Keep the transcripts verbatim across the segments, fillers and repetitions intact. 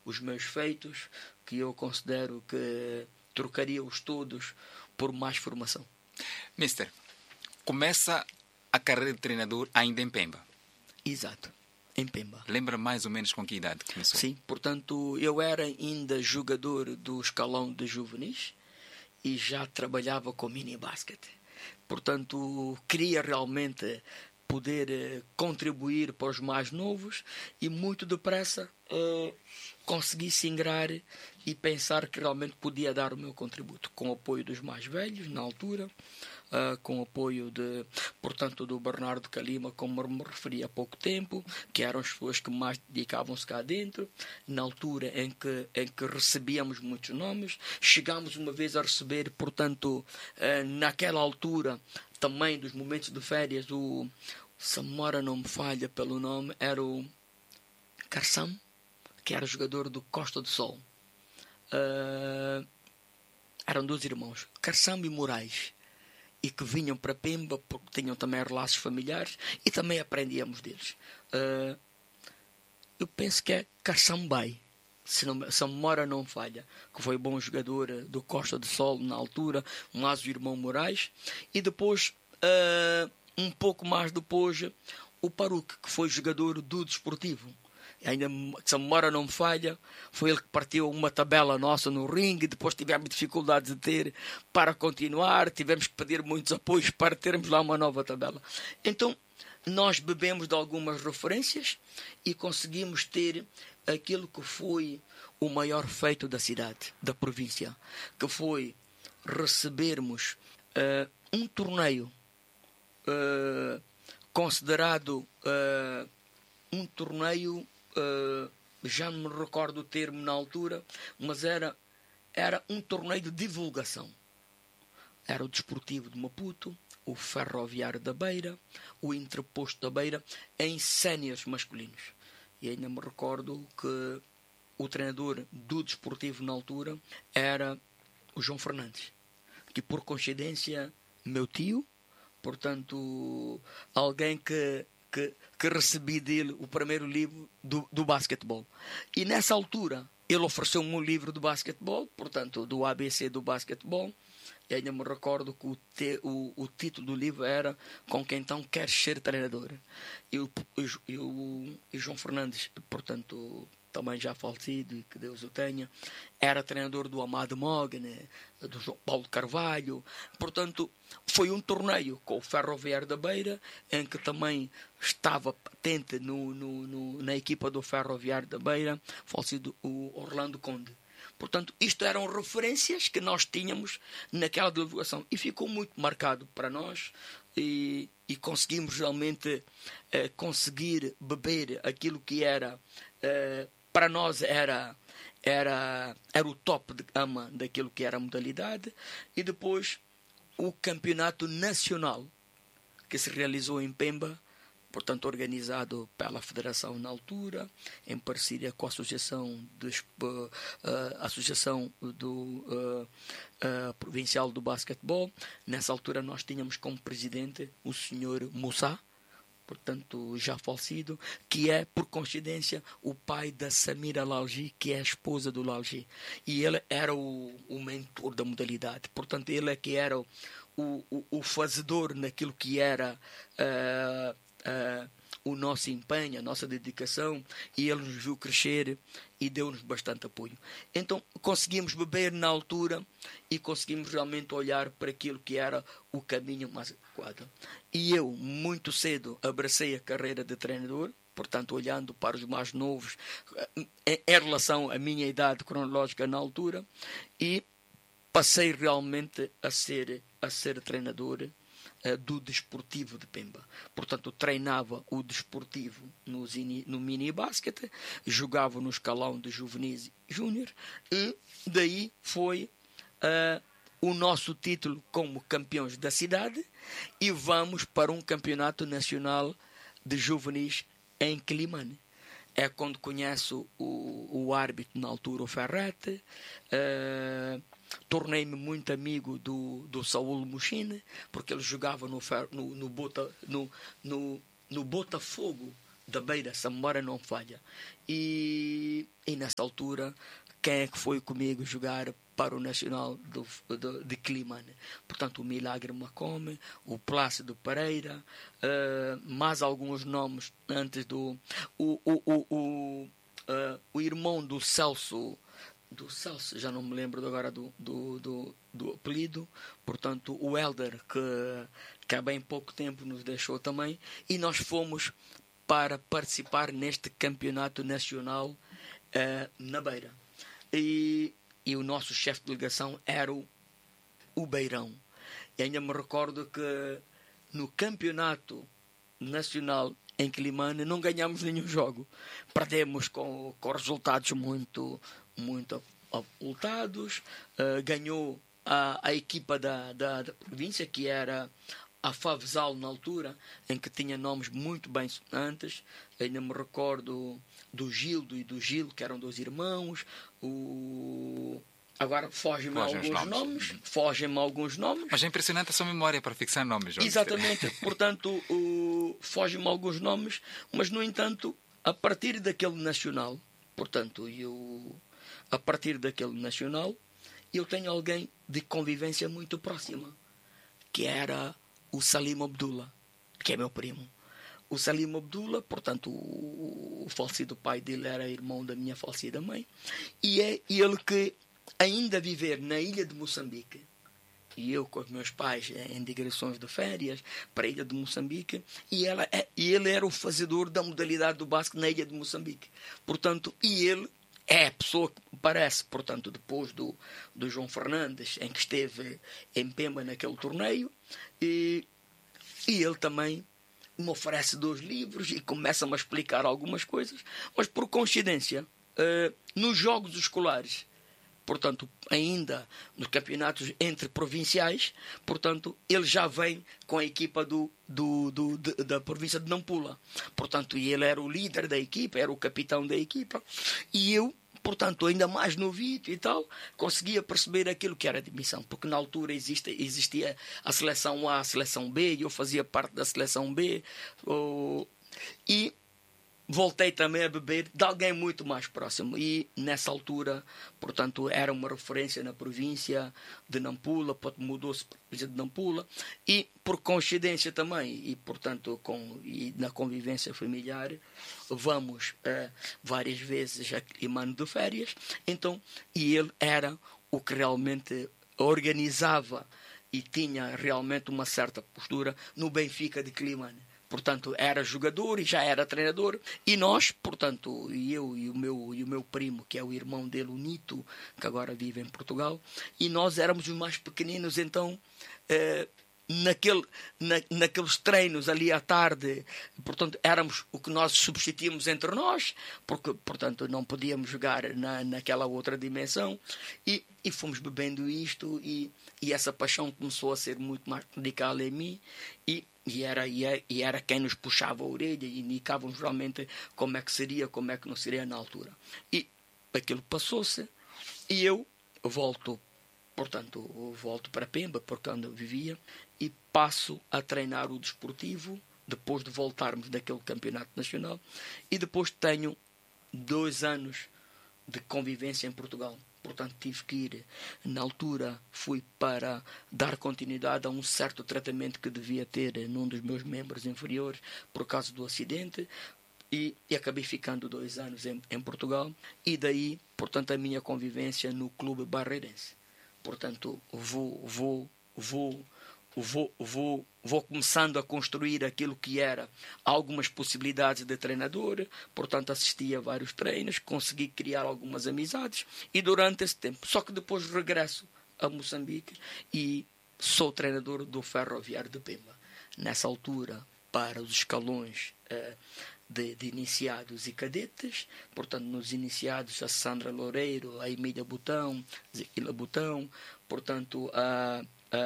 os meus feitos, que eu considero que trocaria-os todos por mais formação. Mister, começa a carreira de treinador ainda em Pemba? Exato, em Pemba. Lembra mais ou menos com que idade começou? Sim, portanto, eu era ainda jogador do escalão de juvenis e já trabalhava com mini-basket. Portanto, queria realmente poder eh, contribuir para os mais novos e muito depressa eh, consegui se ingrar e pensar que realmente podia dar o meu contributo, com o apoio dos mais velhos na altura, uh, com o apoio de, portanto, do Bernardo Calima, como me referi há pouco tempo, que eram as pessoas que mais dedicavam-se cá dentro, na altura em que, em que recebíamos muitos nomes. Chegámos uma vez a receber, portanto, uh, naquela altura, também dos momentos de férias, o Samora não me falha pelo nome, era o Karsam, que era jogador do Costa do Sol. Uh, eram dois irmãos, Karsam e Moraes, e que vinham para Pemba porque tinham também relaços familiares e também aprendíamos deles. Uh, eu penso que é Karsam Bay, se, não, se a memória não falha, que foi bom jogador do Costa do Sol na altura, mais o irmão Moraes, e depois, uh, um pouco mais depois, o Paruque, que foi jogador do Desportivo. Ainda, se a memória não me falha, foi ele que partiu uma tabela nossa no ringue, depois tivemos dificuldades de ter para continuar, tivemos que pedir muitos apoios para termos lá uma nova tabela. Então, nós bebemos de algumas referências e conseguimos ter aquilo que foi o maior feito da cidade, da província, que foi recebermos uh, um torneio uh, considerado uh, um torneio Uh, já não me recordo o termo na altura, mas era, era um torneio de divulgação. Era o Desportivo de Maputo, o Ferroviário da Beira, o Interposto da Beira, em séniores masculinos. E ainda me recordo que o treinador do Desportivo na altura era o João Fernandes, que por coincidência, meu tio, portanto, alguém que Que, que recebi dele o primeiro livro do, do basquetebol. E nessa altura ele ofereceu-me um livro de basquetebol, portanto do A B C do basquetebol, e ainda me recordo que o, te, o, o título do livro era Com Quem Então Queres Ser Treinador. E o, e o, e João Fernandes, portanto também já falecido, e que Deus o tenha, era treinador do Amado Mogane, do João Paulo Carvalho. Portanto, foi um torneio com o Ferroviário da Beira, em que também estava patente no, no, no, na equipa do Ferroviário da Beira, falecido o Orlando Conde. Portanto, isto eram referências que nós tínhamos naquela divulgação e ficou muito marcado para nós e, e conseguimos realmente eh, conseguir beber aquilo que era, eh, para nós era, era, era o top de gama daquilo que era a modalidade. E depois o campeonato nacional que se realizou em Pemba, portanto organizado pela Federação na altura, em parceria com a Associação, de, uh, uh, Associação do, uh, uh, Provincial do Basquetebol. Nessa altura nós tínhamos como presidente o senhor Moussa, portanto já falecido, que é, por coincidência, o pai da Samira Lalji, que é a esposa do Lalji. E ele era o, o mentor da modalidade. Portanto, ele é que era o, o, o fazedor naquilo que era uh, uh, o nosso empenho, a nossa dedicação, e ele nos viu crescer e deu-nos bastante apoio. Então, conseguimos beber na altura e conseguimos realmente olhar para aquilo que era o caminho mais adequado. E eu, muito cedo, abracei a carreira de treinador, portanto, olhando para os mais novos, em relação à minha idade cronológica na altura, e passei realmente a ser, a ser treinador uh, do Desportivo de Pemba. Portanto, treinava o Desportivo no, no mini-basket, jogava no escalão de juvenis júnior, e daí foi uh, o nosso título como campeões da cidade, e vamos para um campeonato nacional de juvenis em Quilimane. É quando conheço o, o árbitro na altura, o Ferrete. Uh, tornei-me muito amigo do, do Saúl Muxine, porque ele jogava no, no, no, Bota, no, no, no Botafogo da Beira, se a memória não falha. E, e nessa altura, quem é que foi comigo jogar para o Nacional do, do, de Climane? Portanto, o Milagre Macome, o Plácido Pereira, uh, mais alguns nomes antes do... O, o, o, o, uh, o irmão do Celso... do Celso, já não me lembro agora do, do, do, do apelido, portanto o Helder, que, que há bem pouco tempo nos deixou também, e nós fomos para participar neste campeonato nacional uh, na Beira. E, e o nosso chefe de delegação era o, o Beirão. E ainda me recordo que no campeonato nacional em Climane não ganhámos nenhum jogo. Perdemos com, com resultados muito... muito abultados. Uh, ganhou a, a equipa da, da, da província, que era a Favesal na altura, em que tinha nomes muito bem sonantes. Ainda me recordo do Gildo e do Gil, que eram dois irmãos. O... Agora fogem-me alguns nomes, nomes fogem-me alguns nomes. Mas é impressionante a sua memória para fixar nomes. Exatamente, portanto, o... fogem-me alguns nomes, mas no entanto, a partir daquele nacional, portanto, eu... a partir daquele nacional, eu tenho alguém de convivência muito próxima, que era o Salim Abdullah, que é meu primo. O Salim Abdullah, portanto, o, o falecido pai dele era irmão da minha falecida mãe, e é ele que, ainda viver na ilha de Moçambique, e eu com os meus pais em digressões de férias para a ilha de Moçambique, e, ela é, e ele era o fazedor da modalidade do basquete na ilha de Moçambique. Portanto, e ele é a pessoa que parece, portanto, depois do, do João Fernandes, em que esteve em Pemba naquele torneio, e, e ele também me oferece dois livros e começa-me a explicar algumas coisas, mas por coincidência, uh, nos jogos escolares, portanto, ainda nos campeonatos entre provinciais, portanto, ele já vem com a equipa do, do, do, de, da província de Nampula. Portanto, ele era o líder da equipa, era o capitão da equipa, e eu, portanto, ainda mais novito e tal, conseguia perceber aquilo que era admissão, porque na altura existe, existia a seleção A, a seleção B, e eu fazia parte da seleção B, oh, e voltei também a beber de alguém muito mais próximo. E nessa altura, portanto, era uma referência na província de Nampula, mudou-se para a província de Nampula. E por coincidência também, e portanto, com, e na convivência familiar, vamos uh, várias vezes a Climane de férias. Então, e ele era o que realmente organizava e tinha realmente uma certa postura no Benfica de Climane. Portanto, era jogador e já era treinador. E nós, portanto, eu e o meu, e o meu primo, que é o irmão dele, o Nito, que agora vive em Portugal, e nós éramos os mais pequeninos, então, eh, naquele, na, naqueles treinos ali à tarde, portanto, éramos o que nós substituímos entre nós, porque, portanto, não podíamos jogar na, naquela outra dimensão, e, e fomos bebendo isto, e, e essa paixão começou a ser muito mais radical em mim, e E era, e era quem nos puxava a orelha e indicavam geralmente como é que seria, como é que não seria na altura. E aquilo passou-se e eu volto, portanto, volto para Pemba, porque onde eu vivia, e passo a treinar o desportivo, depois de voltarmos daquele campeonato nacional, e depois tenho dois anos de convivência em Portugal. Portanto, tive que ir, na altura, fui para dar continuidade a um certo tratamento que devia ter num dos meus membros inferiores por causa do acidente, e, e acabei ficando dois anos em, em Portugal, e daí, portanto, a minha convivência no clube barreirense. Portanto, vou, vou, vou, vou, vou, vou começando a construir aquilo que era algumas possibilidades de treinador, portanto assisti a vários treinos, consegui criar algumas amizades, e durante esse tempo, só que depois regresso a Moçambique e sou treinador do Ferroviário de Pemba. Nessa altura, para os escalões eh, de, de iniciados e cadetes, portanto nos iniciados a Sandra Loureiro, a Emília Botão, Zequila Botão, portanto a,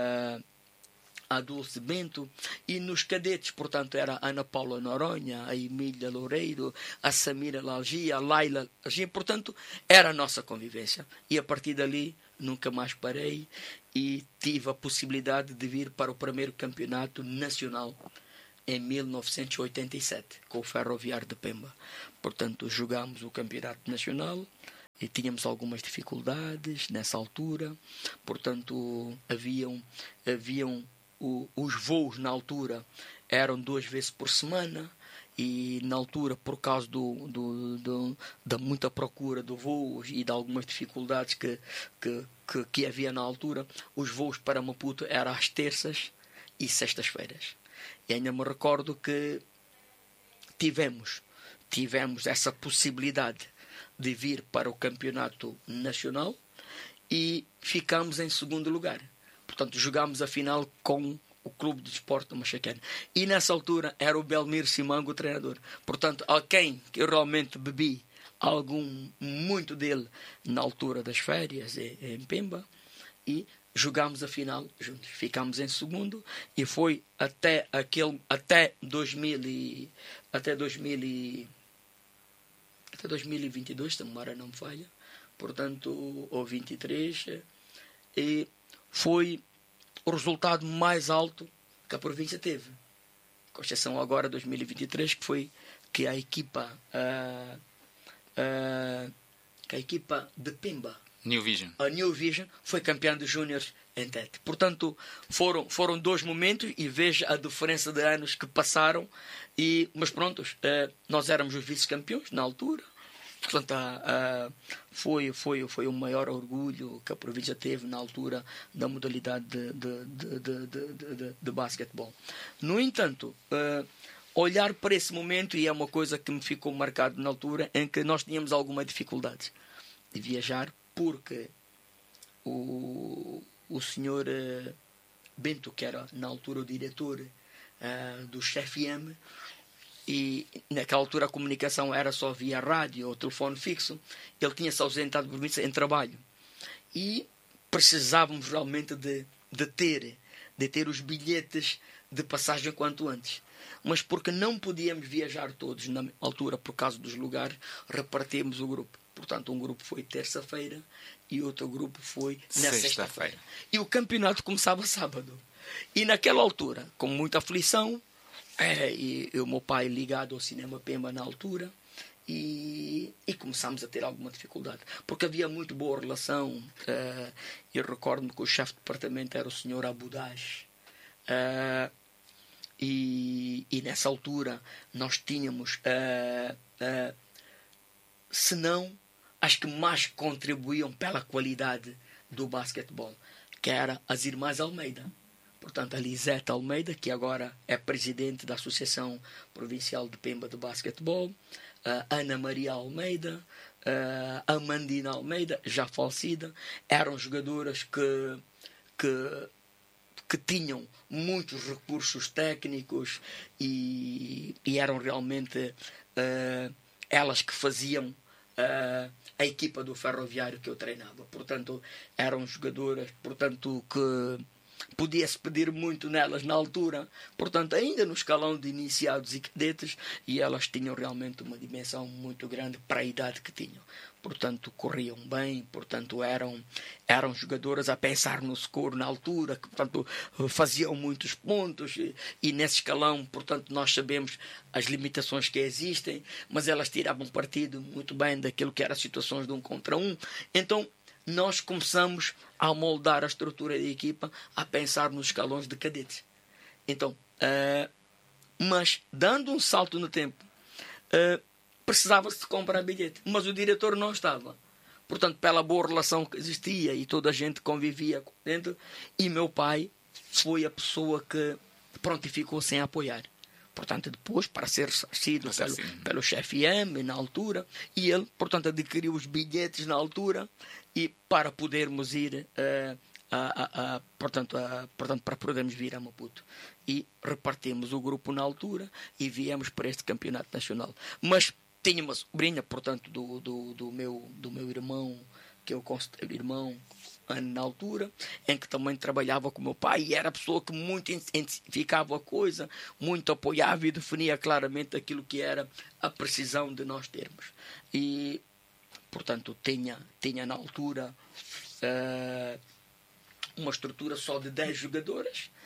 a a Dulce Bento, e nos cadetes, portanto, era a Ana Paula Noronha, a Emília Loureiro, a Samira Lalgia, a Laila Lalgia, portanto, era a nossa convivência. E a partir dali, nunca mais parei e tive a possibilidade de vir para o primeiro campeonato nacional em mil novecentos e oitenta e sete, com o Ferroviário de Pemba. Portanto, jogámos o Campeonato Nacional e tínhamos algumas dificuldades nessa altura. Portanto, haviam, haviam o, os voos na altura eram duas vezes por semana. E na altura, por causa do, do, do, da muita procura de voos e de algumas dificuldades que, que, que, que havia na altura, os voos para Maputo eram às terças e sextas-feiras. E ainda me recordo que tivemos, tivemos essa possibilidade de vir para o campeonato nacional e ficamos em segundo lugar. Portanto, jogámos a final com o Clube de Desporto do Machacane. E nessa altura era o Belmiro Simango o treinador. Portanto, alguém que eu realmente bebi algum, muito dele na altura das férias em Pemba, e jogámos a final juntos. Ficámos em segundo e foi até aquele até dois mil e, até dois mil e, até dois mil e vinte e dois, se a memória não me falha. Portanto, ou vinte e três, e foi o resultado mais alto que a província teve, com exceção agora de dois mil e vinte e três, que foi que a equipa uh, uh, que a equipa de Pemba, New Vision, a New Vision, foi campeã de júniores em Tete. Portanto, foram, foram dois momentos e veja a diferença de anos que passaram. E, mas pronto, uh, nós éramos os vice-campeões na altura. Portanto, uh, foi, foi, foi o maior orgulho que a província teve na altura da modalidade de, de, de, de, de, de, de basquetebol. No entanto, uh, olhar para esse momento, e é uma coisa que me ficou marcado na altura, em que nós tínhamos alguma dificuldade de viajar, porque o, o senhor uh, Bento, que era na altura o diretor uh, do Chef M, e naquela altura a comunicação era só via rádio ou telefone fixo, ele tinha-se ausentado da província em trabalho. E precisávamos realmente de, de, ter, de ter os bilhetes de passagem quanto antes. Mas porque não podíamos viajar todos na altura por causa dos lugares, repartimos o grupo. Portanto, um grupo foi terça-feira e outro grupo foi na sexta-feira. E o campeonato começava sábado. E naquela altura, com muita aflição, É, e o meu pai ligado ao Cinema Pemba na altura, e, e começámos a ter alguma dificuldade, porque havia muito boa relação. Uh, eu recordo-me que o chefe de departamento era o senhor Abudaj, uh, e, e nessa altura nós tínhamos, uh, uh, se não, as que mais contribuíam pela qualidade do basquetebol, que era as Irmãs Almeida. Portanto, a Lisete Almeida, que agora é presidente da Associação Provincial de Pemba de Basquetebol, a Ana Maria Almeida, a Amandina Almeida, já falecida, eram jogadoras que, que, que tinham muitos recursos técnicos e, e eram realmente uh, elas que faziam uh, a equipa do Ferroviário que eu treinava. Portanto, eram jogadoras, portanto, que podia-se pedir muito nelas na altura, portanto, ainda no escalão de iniciados e cadetes, e elas tinham realmente uma dimensão muito grande para a idade que tinham. Portanto, corriam bem, portanto, eram, eram jogadoras a pensar no score na altura, que, portanto, faziam muitos pontos, e, e nesse escalão, portanto, nós sabemos as limitações que existem, mas elas tiravam partido muito bem daquilo que eram as situações de um contra um. Então, nós começamos a moldar a estrutura da equipa, a pensar nos escalões de cadetes. Então, uh, mas dando um salto no tempo, uh, precisava-se de comprar bilhete, mas o diretor não estava. Portanto, pela boa relação que existia e toda a gente convivia com dentro, e meu pai foi a pessoa que prontificou sem apoiar. Portanto, depois, para ser ressarcido pelo, pelo chefe M na altura, e ele, portanto, adquiriu os bilhetes na altura, e para podermos ir, uh, a, a, a, portanto, a, portanto, para podermos vir a Maputo. E repartimos o grupo na altura e viemos para este campeonato nacional. Mas tinha uma sobrinha, portanto, do, do, do, meu, do meu irmão, que eu considero irmão, na altura, em que também trabalhava com o meu pai, e era a pessoa que muito intensificava a coisa, muito apoiava e definia claramente aquilo que era a precisão de nós termos. E, portanto, tinha, tinha na altura uh, uma estrutura só de dez jogadoras,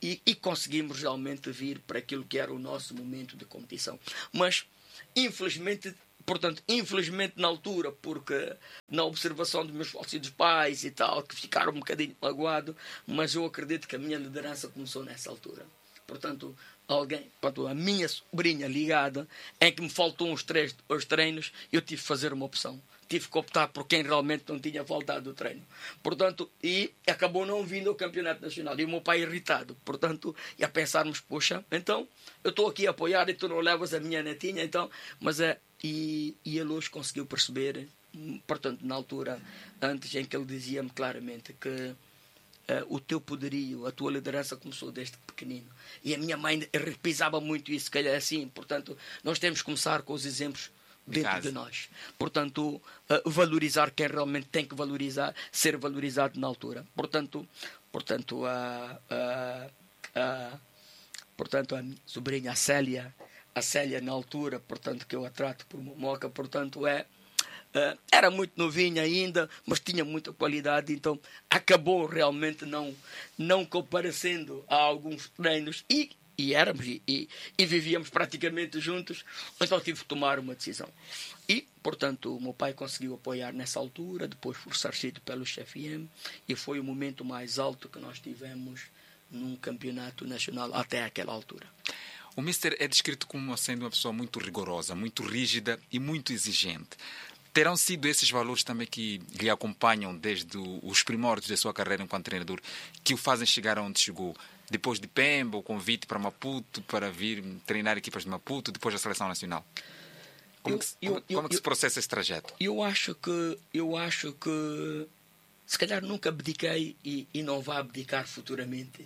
e, e conseguimos realmente vir para aquilo que era o nosso momento de competição. Mas, infelizmente, portanto, infelizmente na altura, porque na observação dos meus falecidos pais e tal, que ficaram um bocadinho magoados, mas eu acredito que a minha liderança começou nessa altura. Portanto, alguém, portanto, a minha sobrinha ligada, em que me faltou uns três, os treinos, eu tive que fazer uma opção. Tive que optar por quem realmente não tinha faltado o treino. Portanto, e acabou não vindo ao campeonato nacional. E o meu pai irritado. Portanto, e a pensarmos, poxa, então, eu estou aqui a apoiar e tu não levas a minha netinha, então, mas é, e, e ele hoje conseguiu perceber, portanto, na altura, antes em que ele dizia-me claramente que uh, o teu poderio, a tua liderança começou desde pequenino. E a minha mãe repisava muito isso, que é assim, portanto, nós temos que começar com os exemplos dentro de, de nós. Portanto, uh, valorizar quem realmente tem que valorizar, ser valorizado na altura. Portanto, portanto, a, a, a, portanto, a minha sobrinha, a Célia, a Célia na altura, portanto, que eu a trato por Momoca, portanto, é, uh, era muito novinha ainda, mas tinha muita qualidade, então acabou realmente não, não comparecendo a alguns treinos e E éramos e, e, e vivíamos praticamente juntos, então tive que tomar uma decisão. E, portanto, o meu pai conseguiu apoiar nessa altura, depois foi sarcido pelo C F M, e foi o momento mais alto que nós tivemos num campeonato nacional até aquela altura. O Mister é descrito como sendo uma pessoa muito rigorosa, muito rígida e muito exigente. Terão sido esses valores também que lhe acompanham desde os primórdios da sua carreira enquanto treinador, que o fazem chegar onde chegou? Depois de Pemba, o convite para Maputo, para vir treinar equipas de Maputo, depois da seleção nacional. Como, eu, que, se, eu, como, eu, como é que eu, se processa esse trajeto? Eu acho que, eu acho que se calhar nunca abdiquei e, e não vá abdicar futuramente.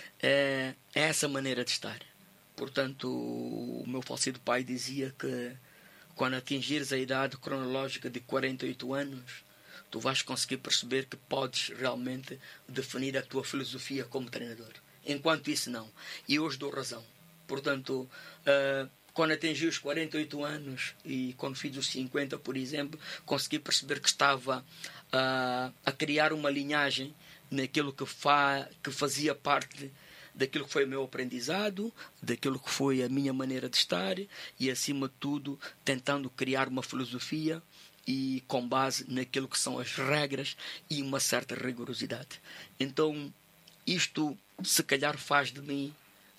É, é essa maneira de estar. Portanto, o meu falecido pai dizia que quando atingires a idade cronológica de quarenta e oito anos, tu vais conseguir perceber que podes realmente definir a tua filosofia como treinador. Enquanto isso, não. E hoje dou razão. Portanto, uh, quando atingi os quarenta e oito anos e quando fiz os cinquenta, por exemplo, consegui perceber que estava uh, a criar uma linhagem naquilo que, fa que fazia parte daquilo que foi o meu aprendizado, daquilo que foi a minha maneira de estar e, acima de tudo, tentando criar uma filosofia e com base naquilo que são as regras e uma certa rigorosidade. Então, isto se calhar faz de mim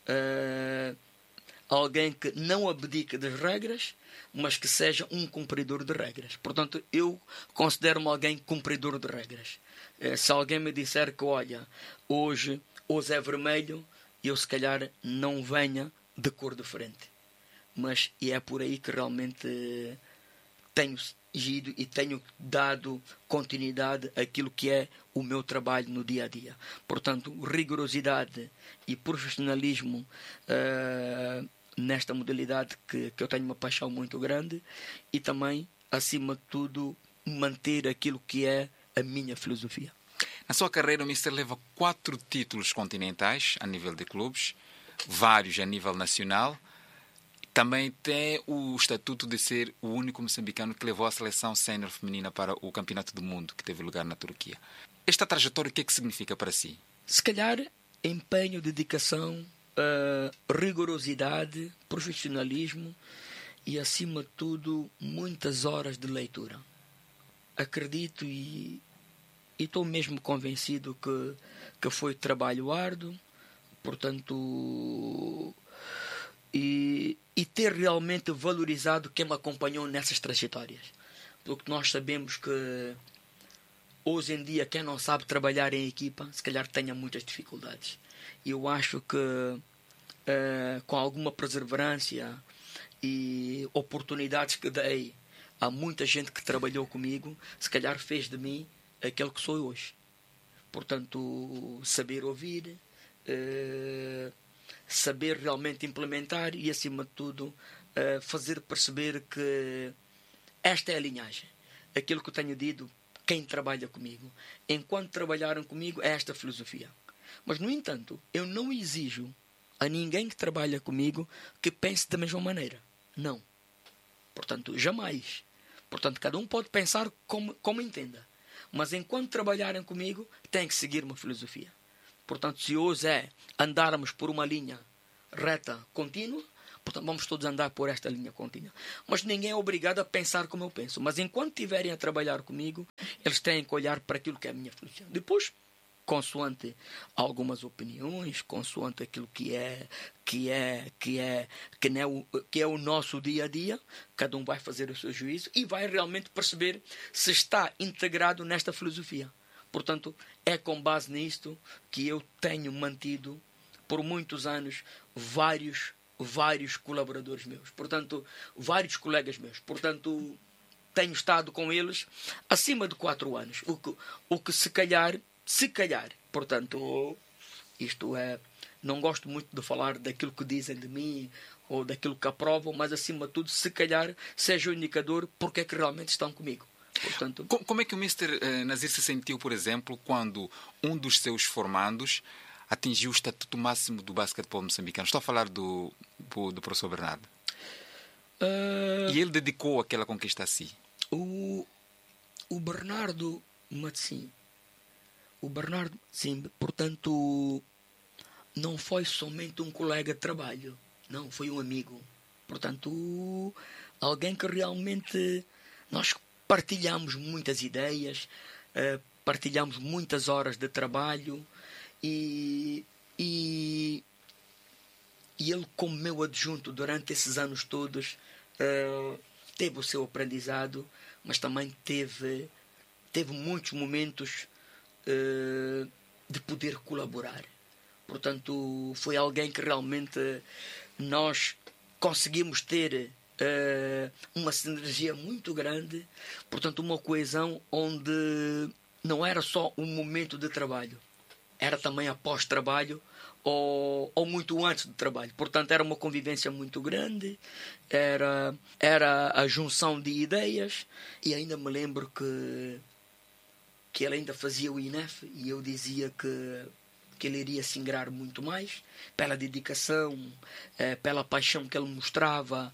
uh, alguém que não abdica das regras, mas que seja um cumpridor de regras. Portanto, eu considero-me alguém cumpridor de regras. Uh, se alguém me disser que, olha, hoje, hoje é vermelho, eu se calhar não venha de cor diferente. Mas e é por aí que realmente uh, tenho agido e tenho dado continuidade àquilo que é o meu trabalho no dia a dia. Portanto, rigorosidade e profissionalismo uh, nesta modalidade que, que eu tenho uma paixão muito grande e também, acima de tudo, manter aquilo que é a minha filosofia. Na sua carreira, o Mister leva quatro títulos continentais a nível de clubes, vários a nível nacional. Também tem o estatuto de ser o único moçambicano que levou a seleção sénior feminina para o Campeonato do Mundo, que teve lugar na Turquia. Esta trajetória, o que é que significa para si? Se calhar, empenho, dedicação, uh, rigorosidade, profissionalismo e, acima de tudo, muitas horas de leitura. Acredito e estou mesmo convencido que, que foi trabalho árduo, portanto... E, e ter realmente valorizado quem me acompanhou nessas trajetórias. Porque nós sabemos que hoje em dia quem não sabe trabalhar em equipa, se calhar tenha muitas dificuldades. E eu acho que uh, com alguma perseverança e oportunidades que dei a muita gente que trabalhou comigo, se calhar fez de mim aquele que sou hoje. Portanto, saber ouvir... Uh, saber realmente implementar e, acima de tudo, uh, fazer perceber que esta é a linhagem. Aquilo que eu tenho dito, quem trabalha comigo, enquanto trabalharam comigo, é esta filosofia. Mas, no entanto, eu não exijo a ninguém que trabalha comigo que pense da mesma maneira. Não. Portanto, jamais. Portanto, cada um pode pensar como, como entenda. Mas, enquanto trabalharem comigo, tem que seguir uma filosofia. Portanto, se hoje é andarmos por uma linha reta, contínua, portanto, vamos todos andar por esta linha contínua. Mas ninguém é obrigado a pensar como eu penso. Mas enquanto estiverem a trabalhar comigo, eles têm que olhar para aquilo que é a minha função. Depois, consoante algumas opiniões, consoante aquilo que é, que é, que é, que é, o, que é o nosso dia a dia, cada um vai fazer o seu juízo e vai realmente perceber se está integrado nesta filosofia. Portanto, é com base nisto que eu tenho mantido por muitos anos vários, vários colaboradores meus. Portanto, vários colegas meus. Portanto, tenho estado com eles acima de quatro anos. O que, o que se calhar, se calhar, portanto, isto é, não gosto muito de falar daquilo que dizem de mim ou daquilo que aprovam, mas acima de tudo, se calhar, seja o indicador porque é que realmente estão comigo. Portanto, como é que o mister eh, Nazir se sentiu, por exemplo, quando um dos seus formandos atingiu o estatuto máximo do basquetebol moçambicano? Estou a falar do, do professor Bernardo. Uh, e ele dedicou aquela conquista a si. O, o Bernardo, sim. O Bernardo, sim, portanto, não foi somente um colega de trabalho. Não, foi um amigo. Portanto, alguém que realmente nós partilhamos muitas ideias, uh, partilhamos muitas horas de trabalho e, e, e ele, como meu adjunto durante esses anos todos, uh, teve o seu aprendizado, mas também teve, teve muitos momentos uh, de poder colaborar. Portanto, foi alguém que realmente nós conseguimos ter Uh, uma sinergia muito grande, portanto uma coesão onde não era só um momento de trabalho, era também após trabalho ou, ou muito antes do trabalho. Portanto era uma convivência muito grande, era, era a junção de ideias. E ainda me lembro que, que ele ainda fazia o I N E F e eu dizia que que ele iria se ingrar muito mais pela dedicação, eh, pela paixão que ele mostrava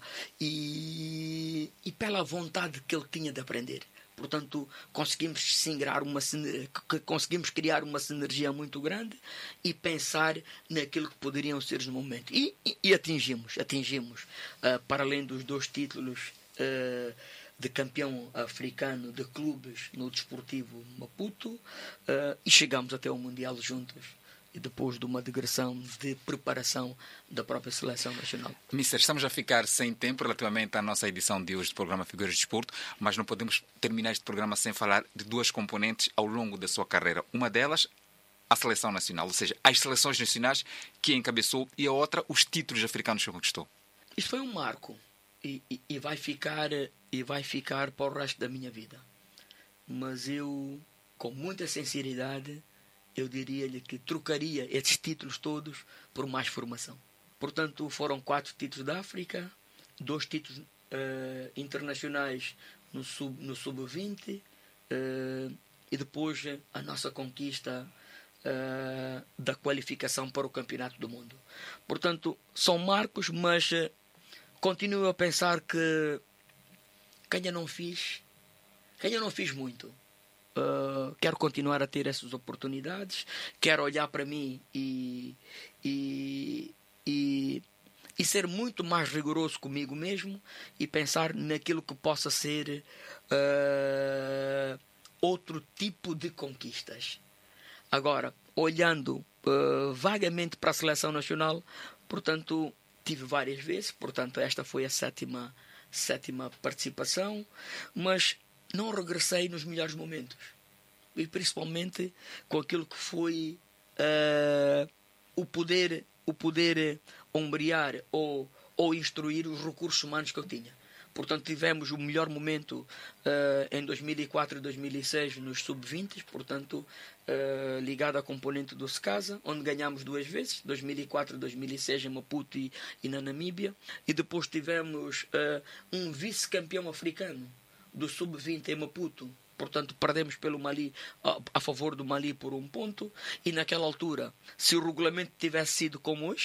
e, e pela vontade que ele tinha de aprender. Portanto, conseguimos se ingrar uma, conseguimos criar uma sinergia muito grande e pensar naquilo que poderiam ser os momentos. E, e, e atingimos, atingimos, uh, para além dos dois títulos uh, de campeão africano de clubes no Desportivo Maputo, uh, e chegamos até ao Mundial juntos. E depois de uma digressão de preparação da própria seleção nacional. Mister, estamos a ficar sem tempo relativamente à nossa edição de hoje do programa Figuras de Desporto, mas não podemos terminar este programa sem falar de duas componentes ao longo da sua carreira. Uma delas, a seleção nacional, ou seja, as seleções nacionais que encabeçou, e a outra, os títulos africanos que conquistou. Isto foi um marco e, e, e, vai ficar, e vai ficar para o resto da minha vida. Mas eu, com muita sinceridade, eu diria-lhe que trocaria esses títulos todos por mais formação. Portanto, foram quatro títulos da África, dois títulos uh, internacionais no sub, no sub vinte uh, e depois a nossa conquista uh, da qualificação para o Campeonato do Mundo. Portanto, são marcos, mas uh, continuo a pensar que quem eu não fiz, quem eu não fiz muito. Uh, quero continuar a ter essas oportunidades, quero olhar para mim e, e, e, e ser muito mais rigoroso comigo mesmo e pensar naquilo que possa ser uh, outro tipo de conquistas. Agora, olhando uh, vagamente para a seleção nacional, portanto, tive várias vezes, portanto, esta foi a sétima, sétima participação, mas não regressei nos melhores momentos. E principalmente com aquilo que foi uh, o poder, o poder ombrear ou, ou instruir os recursos humanos que eu tinha. Portanto, tivemos o melhor momento uh, em dois mil e quatro e dois mil e seis nos sub vinte, portanto, uh, ligado à componente do SECASA, onde ganhámos duas vezes, dois mil e quatro e dois mil e seis em Maputo e, e na Namíbia. E depois tivemos uh, um vice-campeão africano do sub vinte em Maputo. Portanto, perdemos pelo Mali, a, a favor do Mali por um ponto. E naquela altura, se o regulamento tivesse sido como hoje,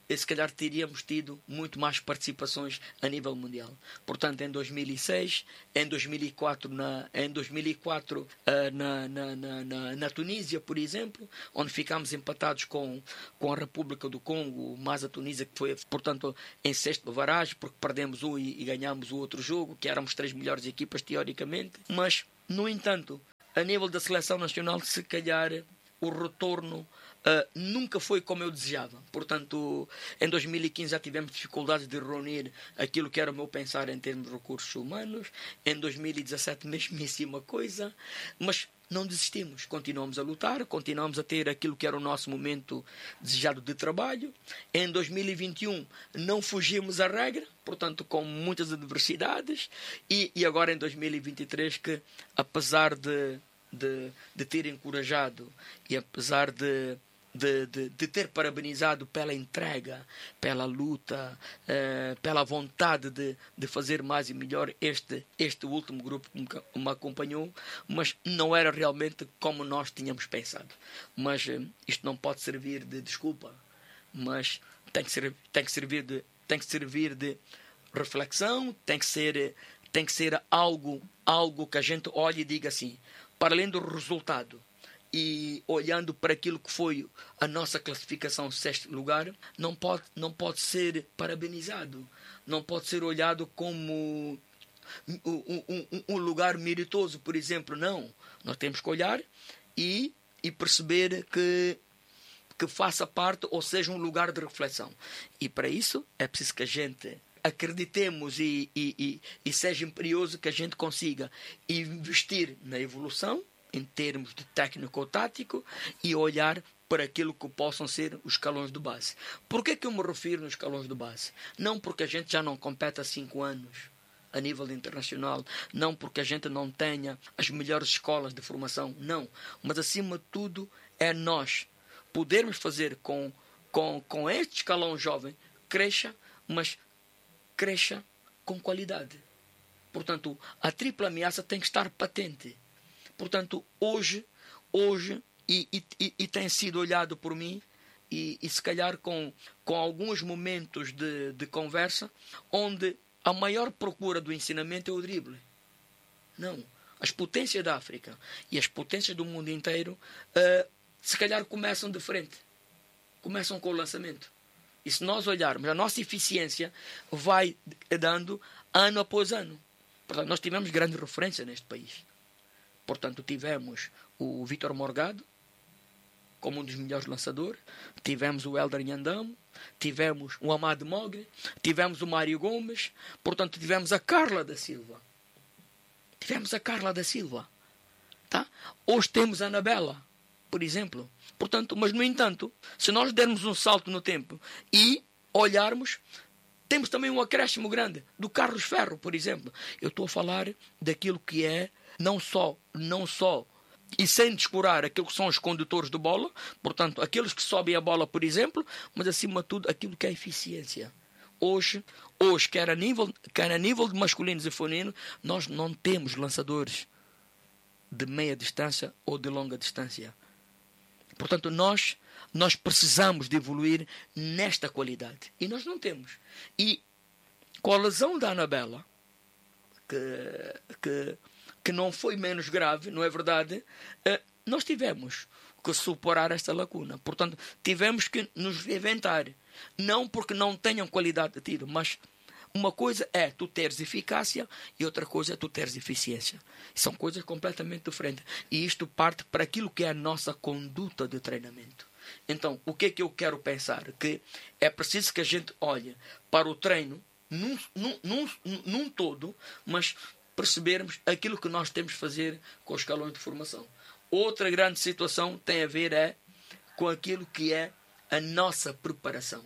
se calhar teríamos tido muito mais participações a nível mundial. Portanto, em dois mil e seis, em dois mil e quatro, na, em dois mil e quatro na, na, na, na, na Tunísia, por exemplo, onde ficámos empatados com, com a República do Congo, mas a Tunísia que foi, portanto, em sexto varagem, porque perdemos um e, e ganhámos o outro jogo, que éramos três melhores equipas teoricamente. Mas, no entanto, a nível da seleção nacional, se calhar o retorno Uh, nunca foi como eu desejava. Portanto, em dois mil e quinze já tivemos dificuldades de reunir aquilo que era o meu pensar em termos de recursos humanos. Em dois mil e dezassete, mesmíssima coisa. Mas não desistimos. Continuamos a lutar, continuamos a ter aquilo que era o nosso momento desejado de trabalho. Em dois mil e vinte e um, não fugimos à regra, portanto, com muitas adversidades. E, e agora, em dois mil e vinte e três, que apesar de, de, de ter encorajado e apesar de De, de, de ter parabenizado pela entrega, pela luta, eh, pela vontade de, de fazer mais e melhor este, este último grupo que me acompanhou, mas não era realmente como nós tínhamos pensado. Mas eh, isto não pode servir de desculpa, mas tem que, ser, tem que servir de, tem que servir de reflexão, tem que ser, tem que ser algo, algo que a gente olhe e diga assim, para além do resultado, e olhando para aquilo que foi a nossa classificação sexto lugar, não pode, não pode ser parabenizado, não pode ser olhado como um, um, um lugar meritoso, por exemplo. Não, nós temos que olhar e, e perceber que, que faça parte ou seja um lugar de reflexão. E para isso é preciso que a gente acreditemos e, e, e, e seja imperioso que a gente consiga investir na evolução em termos de técnico-tático e olhar para aquilo que possam ser os escalões de base. Por que que eu me refiro nos escalões de base? Não porque a gente já não compete há cinco anos a nível internacional, não porque a gente não tenha as melhores escolas de formação, não. Mas, acima de tudo, é nós podermos fazer com, com, com este escalão jovem cresça, mas cresça com qualidade. Portanto, a tripla ameaça tem que estar patente. Portanto, hoje, hoje e, e, e tem sido olhado por mim, e, e se calhar com, com alguns momentos de, de conversa, onde a maior procura do ensinamento é o drible. Não. As potências da África e as potências do mundo inteiro, uh, se calhar começam de frente. Começam com o lançamento. E se nós olharmos, a nossa eficiência vai dando ano após ano. Portanto, nós tivemos grande referência neste país. Portanto, tivemos o Vítor Morgado como um dos melhores lançadores, tivemos o Helder Nhandamo, tivemos o Amado Mogre, tivemos o Mário Gomes, portanto, tivemos a Carla da Silva. Tivemos a Carla da Silva. Tá? Hoje temos a Anabela, por exemplo. Portanto, mas, no entanto, se nós dermos um salto no tempo e olharmos, temos também um acréscimo grande do Carlos Ferro, por exemplo. Eu estou a falar daquilo que é não só, não só, e sem descurar aquilo que são os condutores de bola, portanto, aqueles que sobem a bola, por exemplo, mas, acima de tudo, aquilo que é eficiência. Hoje, hoje quer, a nível, quer a nível de masculinos e femininos, nós não temos lançadores de meia distância ou de longa distância. Portanto, nós, nós precisamos de evoluir nesta qualidade. E nós não temos. E com a lesão da Anabela, que... que que não foi menos grave, não é verdade? Nós tivemos que superar esta lacuna. Portanto, tivemos que nos reinventar. Não porque não tenham qualidade de tiro, mas uma coisa é tu teres eficácia e outra coisa é tu teres eficiência. São coisas completamente diferentes. E isto parte para aquilo que é a nossa conduta de treinamento. Então, o que é que eu quero pensar? Que é preciso que a gente olhe para o treino num, num, num, num todo, mas percebermos aquilo que nós temos de fazer com os escalões de formação. Outra grande situação tem a ver é com aquilo que é a nossa preparação.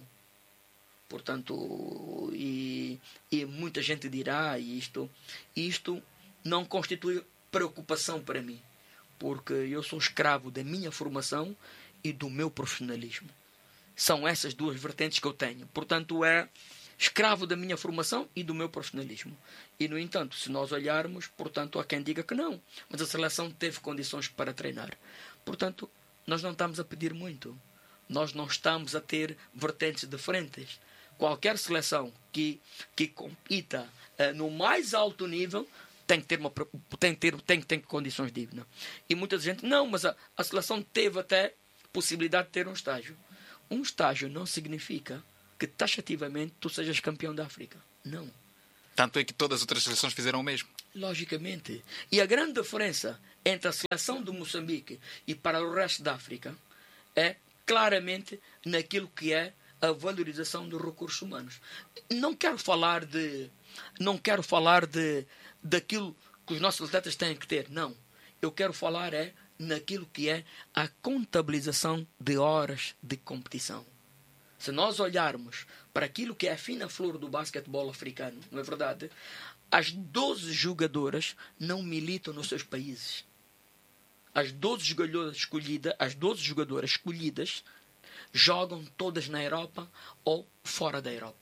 Portanto, e, e muita gente dirá, isto, isto não constitui preocupação para mim, porque eu sou escravo da minha formação e do meu profissionalismo. São essas duas vertentes que eu tenho. Portanto, é escravo da minha formação e do meu profissionalismo. E, no entanto, se nós olharmos, portanto, há quem diga que não, mas a seleção teve condições para treinar. Portanto, nós não estamos a pedir muito. Nós não estamos a ter vertentes diferentes. Qualquer seleção que, que compita uh, no mais alto nível tem que ter, uma, tem que ter, tem que ter condições dignas. E muita gente, não, mas a, a seleção teve até possibilidade de ter um estágio. Um estágio não significa que taxativamente tu sejas campeão da África. Não. Tanto é que todas as outras seleções fizeram o mesmo. Logicamente. E a grande diferença entre a seleção de Moçambique e para o resto da África é claramente naquilo que é a valorização dos recursos humanos. Não quero falar de não quero falar de daquilo que os nossos atletas têm que ter, não. Eu quero falar é naquilo que é a contabilização de horas de competição. Se nós olharmos para aquilo que é a fina flor do basquetebol africano, não é verdade? As doze jogadoras não militam nos seus países. As doze jogadoras escolhidas, as doze jogadoras escolhidas jogam todas na Europa ou fora da Europa.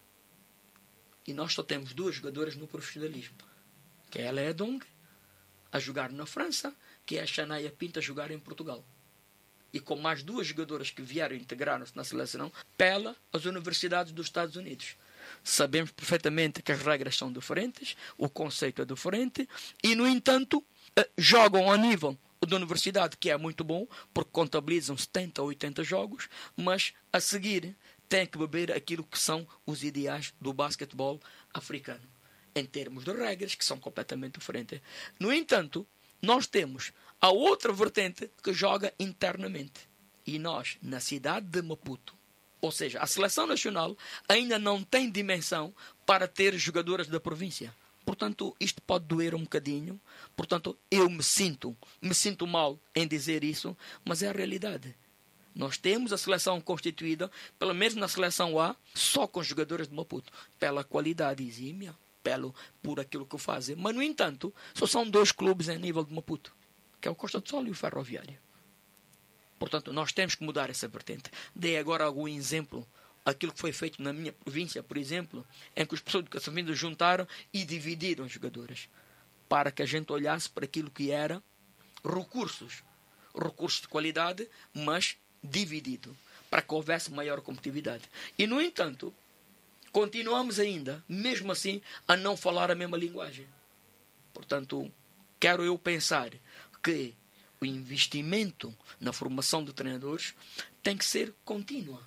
E nós só temos duas jogadoras no profissionalismo, que é a Léa Dong, a jogar na França, que é a Shania Pinto, a jogar em Portugal. E com mais duas jogadoras que vieram integrar-se na seleção pelas universidades dos Estados Unidos. Sabemos perfeitamente que as regras são diferentes, o conceito é diferente, e, no entanto, jogam a nível da universidade, que é muito bom, porque contabilizam setenta ou oitenta jogos, mas a seguir têm que beber aquilo que são os ideais do basquetebol africano, em termos de regras, que são completamente diferentes. No entanto, nós temos a outra vertente que joga internamente. E nós, na cidade de Maputo, ou seja, a seleção nacional ainda não tem dimensão para ter jogadoras da província. Portanto, isto pode doer um bocadinho. Portanto, eu me sinto, me sinto mal em dizer isso, mas é a realidade. Nós temos a seleção constituída, pelo menos na seleção A, só com jogadores de Maputo, pela qualidade exímia, pelo, por aquilo que fazem. Mas, no entanto, só são dois clubes em nível de Maputo, que é o Costa do Sol e o Ferroviário. Portanto, nós temos que mudar essa vertente. Dei agora algum exemplo, aquilo que foi feito na minha província, por exemplo, em que os pessoas de educação física juntaram e dividiram as jogadoras, para que a gente olhasse para aquilo que era recursos, recursos de qualidade, mas dividido, para que houvesse maior competitividade. E, no entanto, continuamos ainda, mesmo assim, a não falar a mesma linguagem. Portanto, quero eu pensar que o investimento na formação de treinadores tem que ser contínua.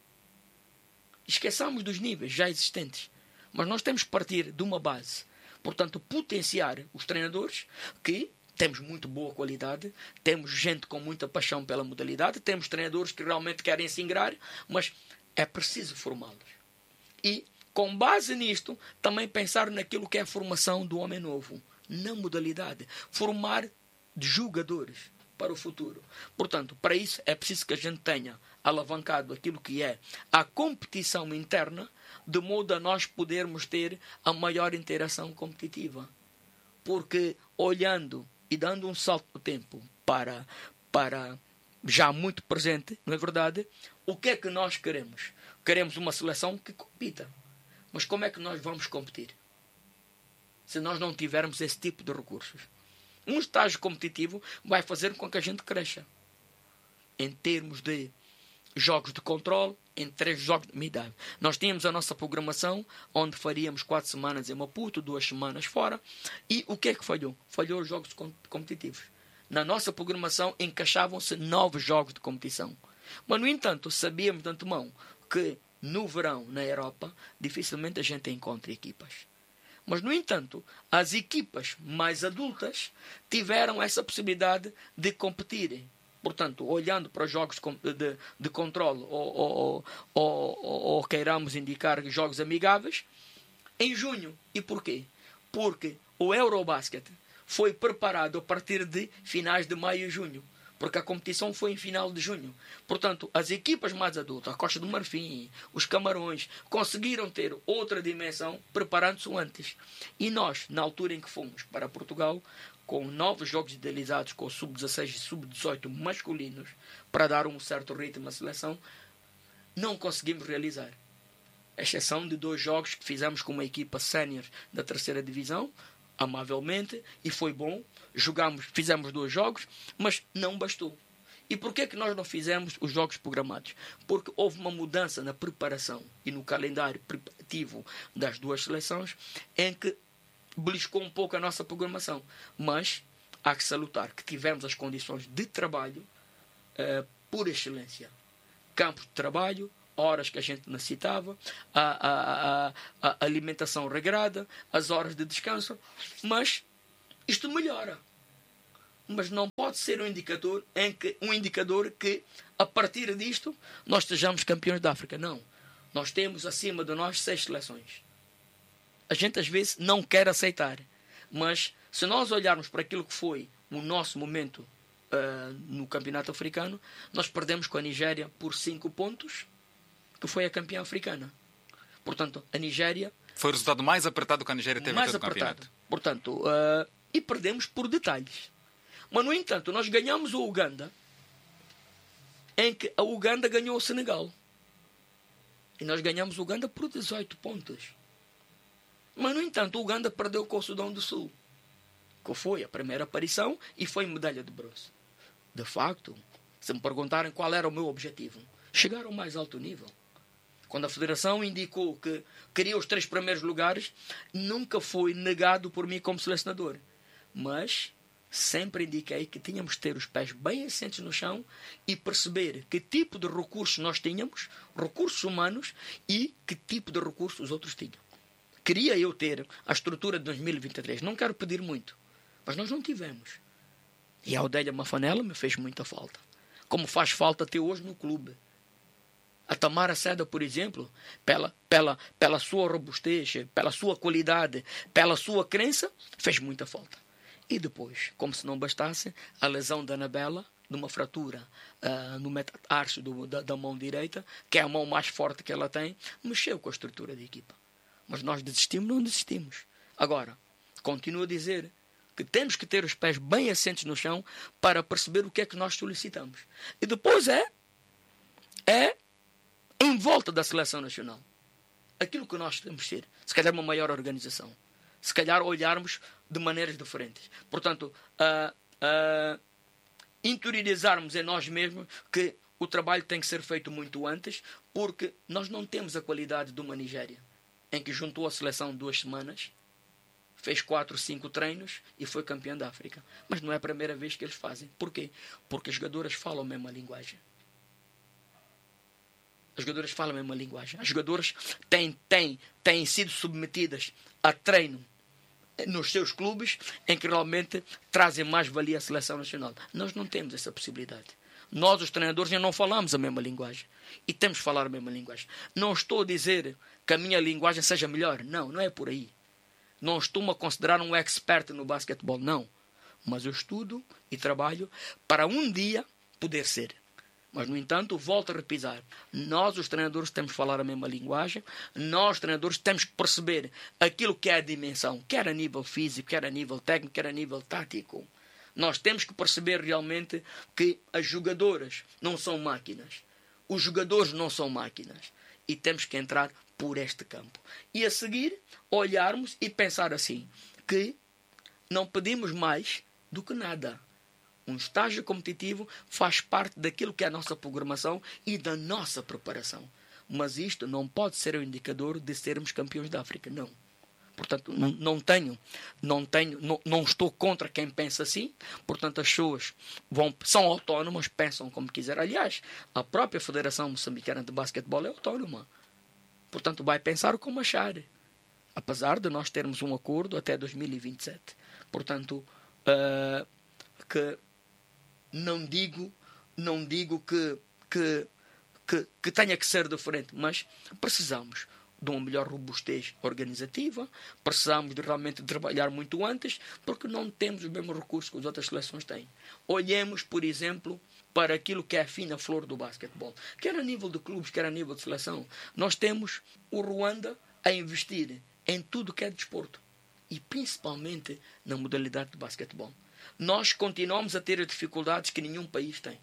Esqueçamos dos níveis já existentes, mas nós temos que partir de uma base. Portanto, potenciar os treinadores, que temos muito boa qualidade, temos gente com muita paixão pela modalidade, temos treinadores que realmente querem se ingrar, mas é preciso formá-los. E, com base nisto, também pensar naquilo que é a formação do homem novo, na modalidade. Formar jogadores para o futuro. Portanto, para isso é preciso que a gente tenha alavancado aquilo que é a competição interna, de modo a nós podermos ter a maior interação competitiva. Porque, olhando e dando um salto no tempo para, para já muito presente, não é verdade? O que é que nós queremos? Queremos uma seleção que compita. Mas como é que nós vamos competir se nós não tivermos esse tipo de recursos? Um estágio competitivo vai fazer com que a gente cresça. Em termos de jogos de controle, em três jogos de meia-idade. Nós tínhamos a nossa programação, onde faríamos quatro semanas em Maputo, duas semanas fora. E o que é que falhou? Falhou os jogos competitivos. Na nossa programação encaixavam-se nove jogos de competição. Mas, no entanto, sabíamos de antemão que no verão, na Europa, dificilmente a gente encontra equipas. Mas, no entanto, as equipas mais adultas tiveram essa possibilidade de competirem. Portanto, olhando para os jogos de, de, de controle, ou, ou, ou, ou, ou queiramos indicar jogos amigáveis, em junho. E porquê? Porque o Eurobasket foi preparado a partir de finais de maio e junho. Porque a competição foi em final de junho. Portanto, as equipas mais adultas, a Costa do Marfim, os Camarões, conseguiram ter outra dimensão preparando-se antes. E nós, na altura em que fomos para Portugal, com novos jogos idealizados com o sub dezasseis e sub dezoito masculinos, para dar um certo ritmo à seleção, não conseguimos realizar. A exceção de dois jogos que fizemos com uma equipa sénior da terceira divisão, amavelmente, e foi bom. Jogamos, fizemos dois jogos, mas não bastou. E porquê que nós não fizemos os jogos programados? Porque houve uma mudança na preparação e no calendário preparativo das duas seleções em que beliscou um pouco a nossa programação. Mas há que salutar que tivemos as condições de trabalho uh, por excelência. Campos de trabalho, horas que a gente necessitava, a, a, a, a alimentação regrada, as horas de descanso, mas isto melhora. Mas não pode ser um indicador em que, um indicador que, a partir disto, nós sejamos campeões da África. Não. Nós temos acima de nós seis seleções. A gente às vezes não quer aceitar. Mas se nós olharmos para aquilo que foi o nosso momento uh, no campeonato africano, nós perdemos com a Nigéria por cinco pontos, que foi a campeã africana. Portanto, a Nigéria... Foi o resultado mais apertado que a Nigéria teve mais até do apertado. campeonato. Portanto, uh, e perdemos por detalhes. Mas, no entanto, nós ganhamos o Uganda, em que a Uganda ganhou o Senegal. E nós ganhamos o Uganda por dezoito pontos. Mas, no entanto, o Uganda perdeu com o Sudão do Sul, que foi a primeira aparição e foi medalha de bronze. De facto, se me perguntarem qual era o meu objetivo, chegar ao mais alto nível. Quando a Federação indicou que queria os três primeiros lugares, nunca foi negado por mim como selecionador. Mas sempre indiquei que tínhamos que ter os pés bem assentes no chão e perceber que tipo de recursos nós tínhamos, recursos humanos, e que tipo de recursos os outros tinham. Queria eu ter a estrutura de dois mil e vinte e três. Não quero pedir muito, mas nós não tivemos. E a Odélia Mafanella me fez muita falta. Como faz falta até hoje no clube. A Tamara Seda, por exemplo, pela, pela, pela sua robustez, pela sua qualidade, pela sua crença, fez muita falta. E depois, como se não bastasse, a lesão da Anabela, numa fratura uh, no metatarso do, da, da mão direita, que é a mão mais forte que ela tem, mexeu com a estrutura da equipa. Mas nós desistimos, não desistimos. Agora, continuo a dizer que temos que ter os pés bem assentes no chão para perceber o que é que nós solicitamos. E depois é, é em volta da seleção nacional. Aquilo que nós temos de ser. Se calhar uma maior organização. Se calhar olharmos de maneiras diferentes. Portanto, uh, uh, interiorizarmos em nós mesmos que o trabalho tem que ser feito muito antes, porque nós não temos a qualidade de uma Nigéria, em que juntou a seleção duas semanas, fez quatro, cinco treinos e foi campeão da África. Mas não é a primeira vez que eles fazem. Porquê? Porque as jogadoras falam a mesma linguagem. As jogadoras falam a mesma linguagem. As jogadoras têm, têm, têm sido submetidas a treino nos seus clubes em que realmente trazem mais valia à seleção nacional. Nós não temos essa possibilidade. Nós, os treinadores, já não falamos a mesma linguagem. E temos que falar a mesma linguagem. Não estou a dizer que a minha linguagem seja melhor. Não, não é por aí. Não estou-me a considerar um expert no basquetebol, não. Mas eu estudo e trabalho para um dia poder ser. Mas, no entanto, volto a repisar. Nós, os treinadores, temos que falar a mesma linguagem. Nós, treinadores, temos que perceber aquilo que é a dimensão, quer a nível físico, quer a nível técnico, quer a nível tático. Nós temos que perceber realmente que as jogadoras não são máquinas. Os jogadores não são máquinas. E temos que entrar por este campo. E a seguir, olharmos e pensar assim, que não pedimos mais do que nada. Um estágio competitivo faz parte daquilo que é a nossa programação e da nossa preparação. Mas isto não pode ser um indicador de sermos campeões da África, não. Portanto, não, não tenho, não tenho, não, não estou contra quem pensa assim. Portanto, as pessoas vão, são autónomas, pensam como quiserem. Aliás, a própria Federação Moçambicana de Basquetebol é autónoma. Portanto, vai pensar como achar. Apesar de nós termos um acordo até dois mil e vinte e sete. Portanto, uh, que não digo, não digo que, que, que, que tenha que ser diferente, mas precisamos de uma melhor robustez organizativa, precisamos de realmente trabalhar muito antes, porque não temos os mesmos recursos que as outras seleções têm. Olhemos, por exemplo, para aquilo que é a fina flor do basquetebol, quer a nível de clubes, quer a nível de seleção. Nós temos o Ruanda a investir em tudo que é desporto, e principalmente na modalidade de basquetebol. Nós continuamos a ter dificuldades que nenhum país tem.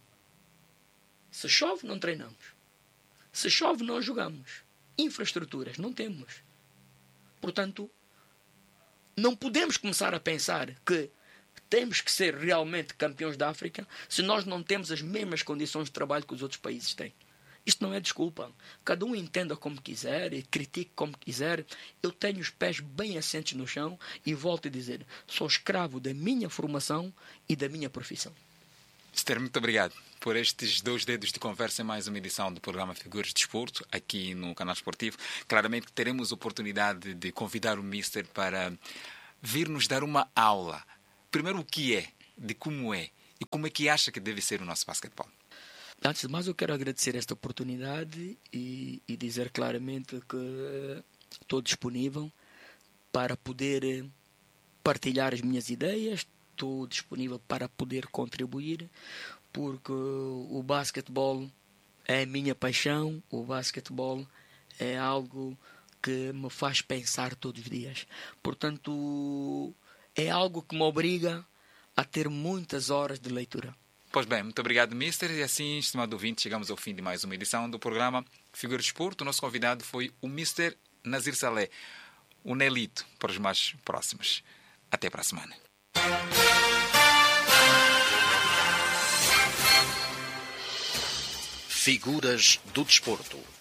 Se chove, não treinamos. Se chove, não jogamos. Infraestruturas, não temos. Portanto, não podemos começar a pensar que temos que ser realmente campeões da África se nós não temos as mesmas condições de trabalho que os outros países têm. Isto não é desculpa. Cada um entenda como quiser e critique como quiser. Eu tenho os pés bem assentes no chão e volto a dizer, sou escravo da minha formação e da minha profissão. mister, muito obrigado por estes dois dedos de conversa em mais uma edição do programa Figuras de Desporto, aqui no Canal Esportivo. Claramente teremos oportunidade de convidar o mister para vir nos dar uma aula. Primeiro, o que é, de como é e como é que acha que deve ser o nosso basquetebol. Antes de mais, eu quero agradecer esta oportunidade e, e dizer claramente que estou disponível para poder partilhar as minhas ideias, estou disponível para poder contribuir, porque o basquetebol é a minha paixão, o basquetebol é algo que me faz pensar todos os dias. Portanto, é algo que me obriga a ter muitas horas de leitura. Pois bem, muito obrigado, mister. E assim, estimado ouvinte, chegamos ao fim de mais uma edição do programa Figuras de Desporto. O nosso convidado foi o mister Nazir Saleh, o Nelito, para os mais próximos. Até para a semana. Figuras do Desporto.